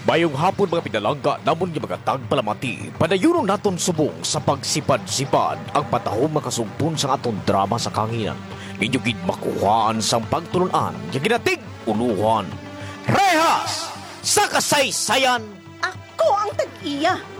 Mayong hapon mga pinalangga, namon yung mga tagpalamati. Padayunon naton subong sa pagsipad-sipad ang patahong makasumpon sa aton drama sa kanginan. Inyo gid makuhaan sang pagtulunan, yung ginatig uluhan. Rehas! Sa kasaysayan! Ako ang tag-iya.